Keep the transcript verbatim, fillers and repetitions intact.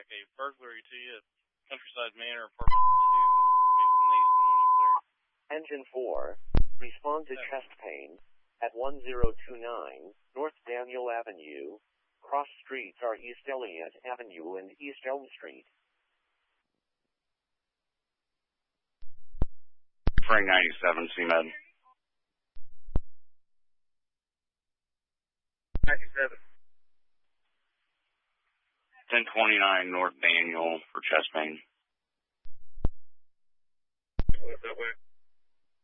back a burglary to you at Countryside Manor, apartment two. Meet with Nathan when you clear. Engine four, respond to chest pain at one zero two nine North Daniel Avenue. Cross streets are East Elliott Avenue and East Elm Street. Frank ninety-seven, C Med. ninety-seven. ten twenty-nine North Daniel for chest pain. What's that way?